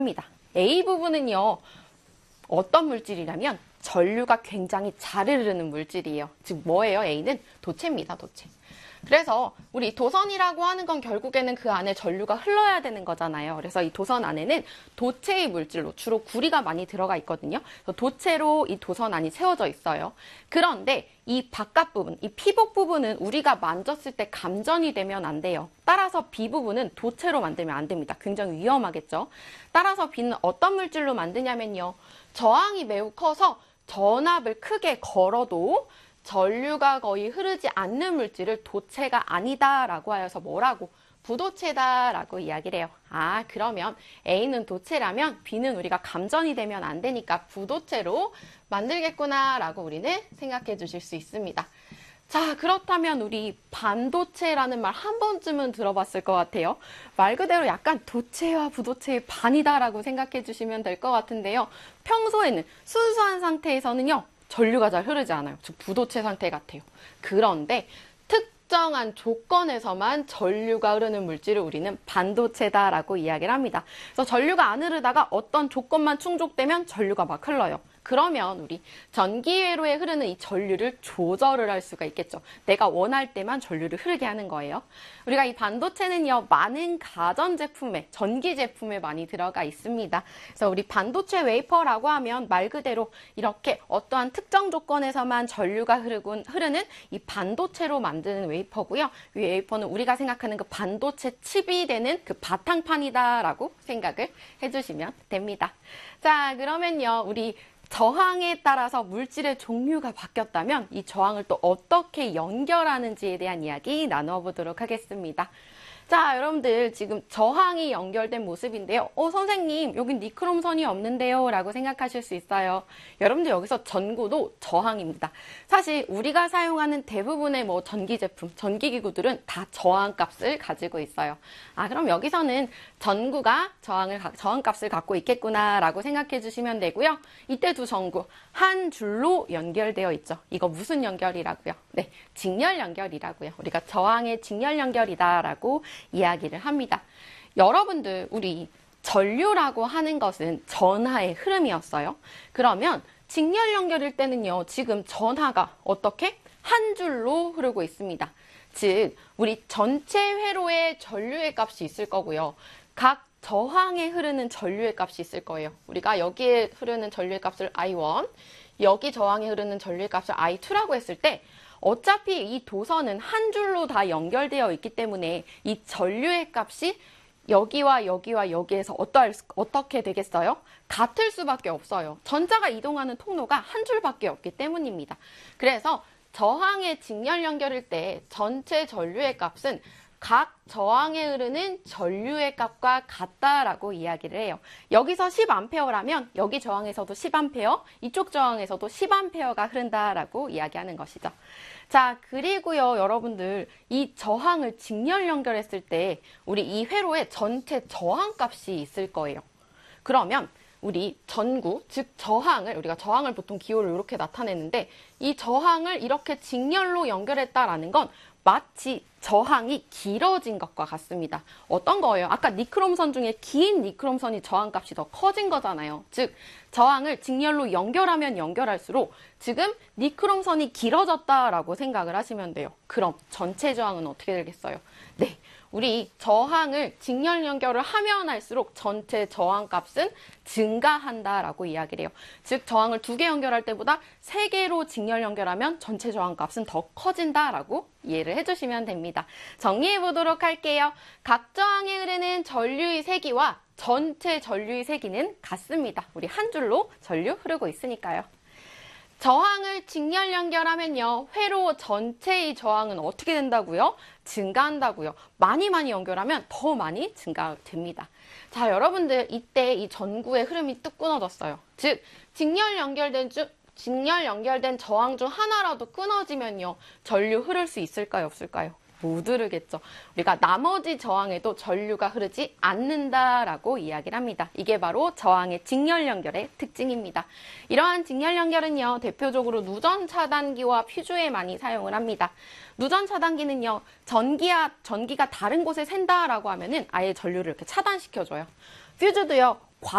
합니다. A 부분은요, 어떤 물질이라면 전류가 굉장히 잘 흐르는 물질이에요. 즉 뭐예요? A는 도체입니다. 도체. 그래서 우리 도선이라고 하는 건 결국에는 그 안에 전류가 흘러야 되는 거잖아요. 그래서 이 도선 안에는 도체의 물질로 주로 구리가 많이 들어가 있거든요. 그래서 도체로 이 도선 안이 채워져 있어요. 그런데 이 바깥 부분, 이 피복 부분은 우리가 만졌을 때 감전이 되면 안 돼요. 따라서 B 부분은 도체로 만들면 안 됩니다. 굉장히 위험하겠죠. 따라서 B는 어떤 물질로 만드냐면요. 저항이 매우 커서 전압을 크게 걸어도 전류가 거의 흐르지 않는 물질을 도체가 아니다라고 하여서 뭐라고? 부도체다라고 이야기를 해요. 아, 그러면 A는 도체라면 B는 우리가 감전이 되면 안 되니까 부도체로 만들겠구나라고 우리는 생각해 주실 수 있습니다. 자, 그렇다면 우리 반도체라는 말 한 번쯤은 들어봤을 것 같아요. 말 그대로 약간 도체와 부도체의 반이다라고 생각해 주시면 될 것 같은데요. 평소에는 순수한 상태에서는요. 전류가 잘 흐르지 않아요. 즉 부도체 상태 같아요. 그런데 특정한 조건에서만 전류가 흐르는 물질을 우리는 반도체다라고 이야기를 합니다. 그래서 전류가 안 흐르다가 어떤 조건만 충족되면 전류가 막 흘러요. 그러면 우리 전기회로에 흐르는 이 전류를 조절을 할 수가 있겠죠. 내가 원할 때만 전류를 흐르게 하는 거예요. 우리가 이 반도체는요, 많은 가전제품에, 전기제품에 많이 들어가 있습니다. 그래서 우리 반도체 웨이퍼라고 하면 말 그대로 이렇게 어떠한 특정 조건에서만 전류가 흐르는 이 반도체로 만드는 웨이퍼고요. 이 웨이퍼는 우리가 생각하는 그 반도체 칩이 되는 그 바탕판이다라고 생각을 해주시면 됩니다. 자, 그러면요, 우리 저항에 따라서 물질의 종류가 바뀌었다면 이 저항을 또 어떻게 연결하는지에 대한 이야기 나눠보도록 하겠습니다. 자, 여러분들 지금 저항이 연결된 모습인데요. 선생님, 여긴 니크롬선이 없는데요? 라고 생각하실 수 있어요. 여러분들 여기서 전구도 저항입니다. 사실 우리가 사용하는 대부분의 전기 제품, 전기기구들은 다 저항값을 가지고 있어요. 아, 그럼 여기서는 전구가 저항값을 갖고 있겠구나 라고 생각해 주시면 되고요. 이때 두 전구 한 줄로 연결되어 있죠. 이거 무슨 연결이라고요? 네, 직렬 연결이라고요. 우리가 저항의 직렬 연결이다라고 이야기를 합니다. 여러분들 우리 전류라고 하는 것은 전하의 흐름이었어요. 그러면 직렬 연결일 때는요. 지금 전하가 어떻게? 한 줄로 흐르고 있습니다. 즉 우리 전체 회로에 전류의 값이 있을 거고요. 각 저항에 흐르는 전류의 값이 있을 거예요. 우리가 여기에 흐르는 전류의 값을 I1, 여기 저항에 흐르는 전류의 값을 I2라고 했을 때 어차피 이 도선은 한 줄로 다 연결되어 있기 때문에 이 전류의 값이 여기와 여기와 여기에서 어떻게 되겠어요? 같을 수밖에 없어요. 전자가 이동하는 통로가 한 줄밖에 없기 때문입니다. 그래서 저항의 직렬 연결일 때 전체 전류의 값은 각 저항에 흐르는 전류의 값과 같다라고 이야기를 해요. 여기서 10A라면 여기 저항에서도 10A, 이쪽 저항에서도 10A가 흐른다라고 이야기하는 것이죠. 자, 그리고요, 여러분들 이 저항을 직렬 연결했을 때 우리 이 회로에 전체 저항값이 있을 거예요. 그러면 우리 전구, 즉 저항을, 우리가 저항을 보통 기호를 이렇게 나타내는데 이 저항을 이렇게 직렬로 연결했다라는 건 마치 저항이 길어진 것과 같습니다. 어떤 거예요? 아까 니크롬선 중에 긴 니크롬선이 저항값이 더 커진 거잖아요. 즉 저항을 직렬로 연결하면 연결할수록 지금 니크롬선이 길어졌다라고 생각을 하시면 돼요. 그럼 전체 저항은 어떻게 되겠어요? 네, 우리 저항을 직렬 연결을 하면 할수록 전체 저항값은 증가한다라고 이야기를 해요. 즉 저항을 2개 연결할 때보다 3개로 직렬 연결하면 전체 저항값은 더 커진다라고 이해를 해주시면 됩니다. 정리해 보도록 할게요. 각 저항에 흐르는 전류의 세기와 전체 전류의 세기는 같습니다. 우리 한 줄로 전류 흐르고 있으니까요. 저항을 직렬 연결하면요. 회로 전체의 저항은 어떻게 된다고요? 증가한다고요. 많이 연결하면 더 많이 증가됩니다. 자, 여러분들 이때 이 전구의 흐름이 뚝 끊어졌어요. 즉 직렬 연결된 저항 중 하나라도 끊어지면요. 전류 흐를 수 있을까요? 없을까요? 못 흐르겠죠. 우리가 나머지 저항에도 전류가 흐르지 않는다라고 이야기를 합니다. 이게 바로 저항의 직렬 연결의 특징입니다. 이러한 직렬 연결은요. 대표적으로 누전 차단기와 퓨즈에 많이 사용을 합니다. 누전 차단기는요. 전기가 다른 곳에 샌다라고 하면은 아예 전류를 이렇게 차단시켜줘요. 퓨즈도요.